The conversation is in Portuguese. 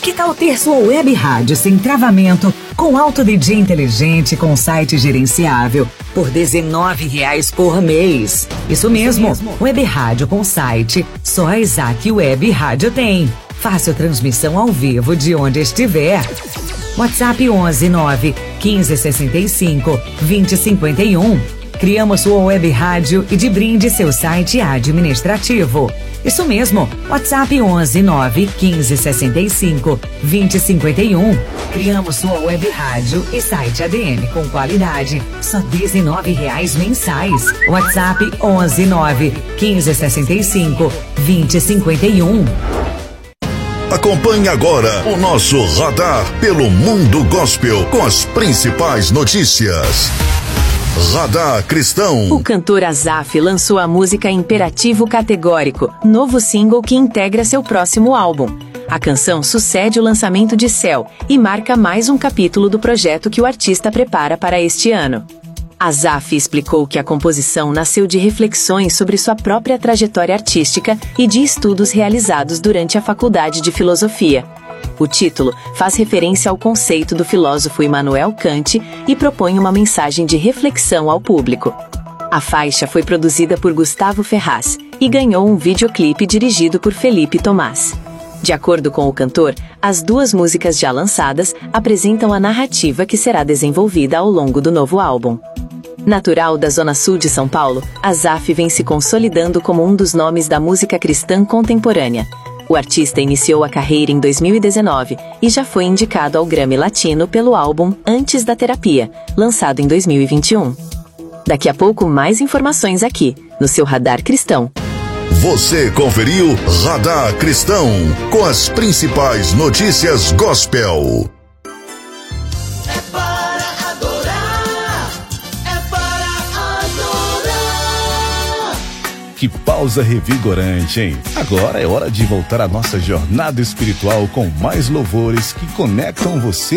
Que tal ter sua web rádio sem travamento, com alto DJ inteligente, com site gerenciável, por R$19 por mês? Isso mesmo, web rádio com site, só a Isaac Web Rádio tem. Fácil transmissão ao vivo de onde estiver. WhatsApp 11 9 15 65 20 51. Criamos sua web rádio e de brinde seu site administrativo. Isso mesmo, WhatsApp 11 9 15 65 20 51. Criamos sua web rádio e site ADM com qualidade, só R$19 mensais. WhatsApp 11 9 15 65 20 51. Acompanhe agora o nosso radar pelo mundo gospel com as principais notícias. Radar Cristão. O cantor Azaf lançou a música Imperativo Categórico, novo single que integra seu próximo álbum. A canção sucede o lançamento de Céu e marca mais um capítulo do projeto que o artista prepara para este ano. Azaf explicou que a composição nasceu de reflexões sobre sua própria trajetória artística e de estudos realizados durante a faculdade de filosofia. O título faz referência ao conceito do filósofo Immanuel Kant e propõe uma mensagem de reflexão ao público. A faixa foi produzida por Gustavo Ferraz e ganhou um videoclipe dirigido por Felipe Tomás. De acordo com o cantor, as duas músicas já lançadas apresentam a narrativa que será desenvolvida ao longo do novo álbum. Natural da Zona Sul de São Paulo, Azaf vem se consolidando como um dos nomes da música cristã contemporânea. O artista iniciou a carreira em 2019 e já foi indicado ao Grammy Latino pelo álbum Antes da Terapia, lançado em 2021. Daqui a pouco, mais informações aqui, no seu Radar Cristão. Você conferiu Radar Cristão, com as principais notícias gospel. Que pausa revigorante, hein? Agora é hora de voltar à nossa jornada espiritual com mais louvores que conectam você